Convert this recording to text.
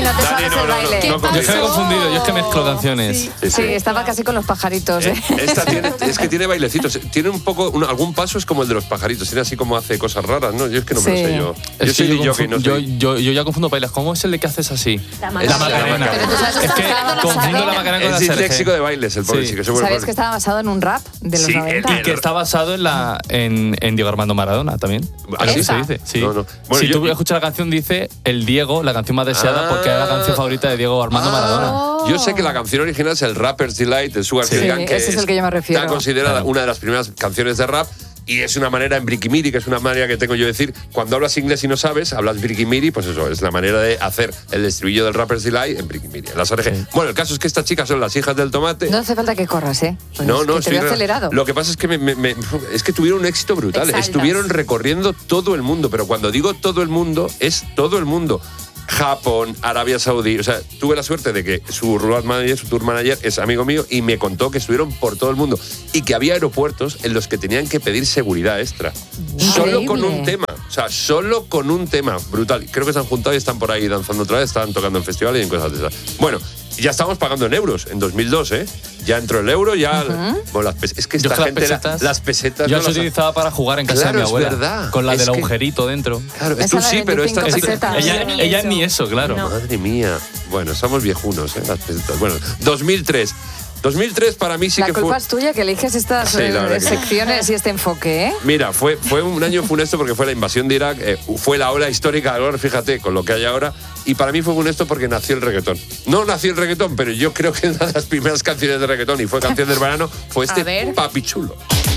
No te sabes el baile. Yo es que me he confundido, yo es que mezclo canciones. Sí, estaba casi con los pajaritos. Esta es que tiene bailecitos. Tiene un poco, algún paso es como el de los pajaritos. Tiene así como hace cosas raras, ¿no? Yo es que no me lo sé yo. Yo soy de jockey, no soy. Yo ya confundo bailes. ¿Cómo es el de que haces así? La Macarena. Pero tú sabes que confundo la Macarena con la Es disléxico de bailes, el pobre. Sí. ¿Sabes que estaba basado en un rap de los 90? Y que está basado en Diego Armando Maradona también. Así se dice. Sí. Bueno, si tú escuchas la canción, dice el Diego, la canción más deseada, porque era la canción favorita de Diego Armando Maradona. Yo sé que la canción original es el Rapper's Delight de Sugar Hill Gang, que ese es el que yo me refiero. Está considerada una de las primeras canciones de rap. Y es una manera en briquimiri, que es una manera que tengo yo de decir, cuando hablas inglés y no sabes, hablas briquimiri, pues eso, es la manera de hacer el estribillo del Rapper's Delight en briquimiri, en las orejas. Sí. Bueno, el caso es que estas chicas son las hijas del tomate. No hace falta que corras, ¿eh? Pues no, te veo acelerado. Lo que pasa es que es que tuvieron un éxito brutal. Estuvieron recorriendo todo el mundo, pero cuando digo todo el mundo, es todo el mundo. Japón, Arabia Saudí, o sea, tuve la suerte de que su road manager, su tour manager es amigo mío y me contó que estuvieron por todo el mundo y que había aeropuertos en los que tenían que pedir seguridad extra. Solo con un tema, o sea, solo con un tema, brutal. Creo que se han juntado y están por ahí danzando otra vez, estaban tocando en festivales y en cosas de esas. Bueno, ya estamos pagando en euros, en 2002, ¿eh? Ya entró el euro, ya... Bueno, es que esta gente... Las pesetas... Yo las utilizaba para jugar en casa de mi abuela. Es verdad. Con la del agujerito dentro. Claro, tú sí, pero esta chica... Ella ni eso, claro. No. Madre mía. Bueno, somos viejunos, ¿eh? Las pesetas. Bueno, 2003. 2003 para mí sí que fue... La culpa es tuya que eliges estas secciones y este enfoque, ¿eh? Mira, fue un año funesto porque fue la invasión de Irak, fue la ola histórica de ahora, fíjate, con lo que hay ahora, y para mí fue funesto porque nació el reggaetón. No nació el reggaetón, pero yo creo que una de las primeras canciones de reggaetón, y fue canción del verano, fue Papi Chulo.